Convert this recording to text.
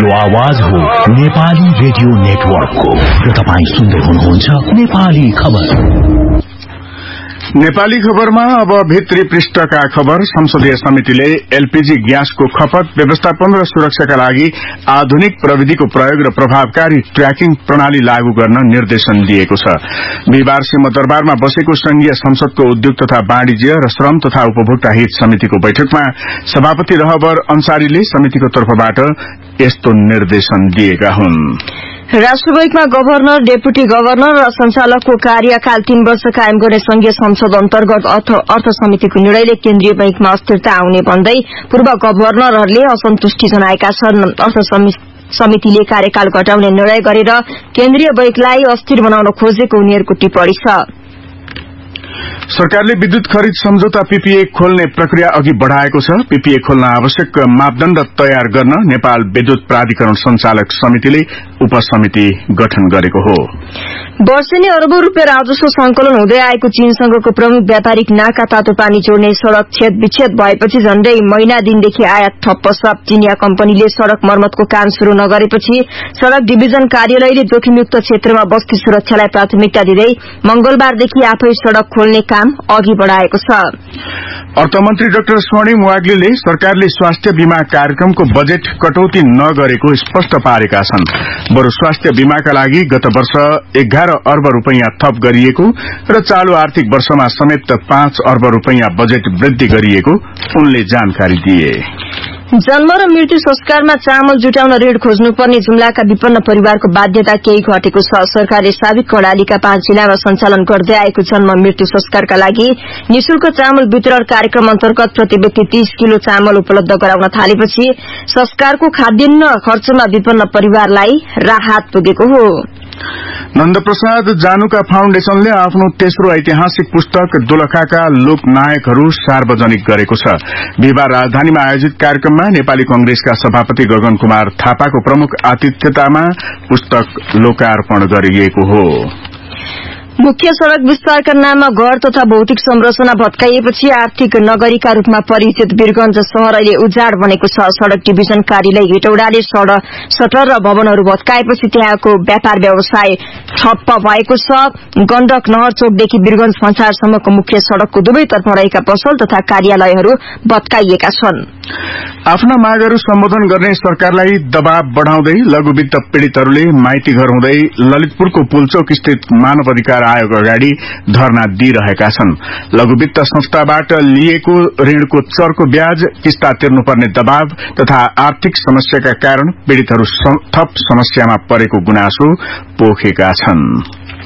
यो आवाज हो नेपाली रेडियो नेटवर्कको र तपाईं सुन्दै हुनुहुन्छ नेपाली खबर। नेपाली खबरमा अब भित्री पृष्ठका खबर। संसदीय समितिले एलपीजी ग्यासको खपत व्यवस्थापन र सुरक्षाका लागि आधुनिक प्रविधिको प्रयोग र प्रभावकारी ट्र्याकिङ प्रणाली लागू गर्न निर्देशन दिएको छ। बिहिबार सिंहदरबारमा बसेको संघीय संसदको उद्योग तथा वाणिज्य र श्रम तथा उपभोक्ता हित समितिको बैठकमा सभापति रहबर अन्सारीले समितिको तर्फबाट यस्तो निर्देशन दिएका हुन्। राष्ट्र बैंकमा गभर्नर, डेपुटी गभर्नर र संचालकको कार्यकाल 3 वर्ष कायम गर्ने संघीय संसद अन्तर्गत अर्थ समितिको निर्णयले केन्द्रीय बैंकमा अस्थिरता आउने भन्दै पूर्व गभर्नरहरूले असन्तुष्टि जनाएका छन्। अर्थ समितिले कार्यकाल घटाउने निर्णय गरेर केन्द्रीय बैंकलाई अस्थिर बनाउन खोजेको उनीहरूको टिप्पणी छ। सरकारले विद्युत खरिद सम्झौता पीपीए खोल्ने प्रक्रिया अघि बढ़ाएको छ। पीपीए खोल्न आवश्यक मापदण्ड तयार गर्न नेपाल विद्युत प्राधिकरण संचालक समितिले उपसमिति गठन गरेको हो। वर्षेनी अरबौं रूपियाँ राजस्व संकलन हुँदै आएको चीनसँगको प्रमुख व्यापारिक नाका तातोपानी जोड्ने सड़क छेद विच्छेद भएपछि झण्डै महिना दिनदेखि आयात ठप्प छ। चीनिया कम्पनीले सड़क मर्मतको काम शुरू नगरेपछि सड़क डिभिजन कार्यालयले जोखिमयुक्त क्षेत्रमा बस्ती सुरक्षालाई प्राथमिकता दिँदै मंगलबारदेखि आफै सड़क खोल्ने काम अघि बढ़ाएको छ। अर्थमन्त्री डाक्टर स्वर्णिम वाग्लेले सरकारले स्वास्थ्य बीमा कार्यक्रमको बजेट कटौती नगरेको स्पष्ट पारेका छन्। बरु स्वास्थ्य बीमाका लागि गत वर्ष 11 अर्ब रूपैयाँ थप गरिएको र चालू आर्थिक वर्षमा समेत 5 अर्ब रूपैयाँ बजेट वृद्धि गरिएको उनले जानकारी दिए। जन्म र मृत्यु संस्कारमा चामल जुटाउन ऋण खोज्नुपर्ने जुम्लाका विपन्न परिवारको बाध्यता केही घटेको छ। सरकारले साबिक कर्णालीका 5 जिल्लामा सञ्चालन गर्दै आएको जन्म मृत्यु संस्कारका लागि निशुल्क चामल वितरण कार्यक्रम अन्तर्गत प्रति व्यक्ति 30 किलो चामल उपलब्ध गराउन थालेपछि संस्कारको खाद्यान्न खर्चमा विपन्न परिवारलाई राहत पुगेको हो। नन्दप्रसाद जानुका फाउन्डेशनले आफ्नो तेस्रो ऐतिहासिक पुस्तक दोलखाका लोकनायकहरू सार्वजनिक गरेको छ। बिहिबार राजधानीमा आयोजित कार्यक्रममा नेपाली कंग्रेसका सभापति गगन कुमार थापाको प्रमुख आतिथ्यतामा पुस्तक लोकार्पण गरिएको हो। मुख्य सड़क विस्तारका नाममा घर तथा भौतिक संरचना भत्काइएपछि आर्थिक नगरीका रूपमा परिचित वीरगंज शहर अहिले उजाड बनेको छ। सड़क डिभिजन कार्यालय हेटौडाले सटर र भवनहरू भत्काएपछि त्यहाँको व्यापार व्यवसाय ठप्प भएको छ। गण्डक नहर चोकदेखि वीरगंज भन्सारसम्मको मुख्य सड़कको दुवैतर्फ रहेका पसल तथा कार्यालयहरू भत्काइएका छन्। आफ्ना मागहरू सम्बोधन गर्ने सरकारलाई दबाव बढ़ाउँदै लघुवित्त पीड़ितहरूले माइती घर हुँदै ललितपुरको पुलचोक स्थित मानव अधिकार आयोग अगाडि धरना दिइरहेका छन्। लघुवित्त संस्थाबाट लिएको ऋणको चर्को ब्याज, किस्ता तिर्नुपर्ने दबाव तथा आर्थिक समस्याका कारण पीड़ितहरू थप समस्यामा परेको गुनासो पोखेका छन्।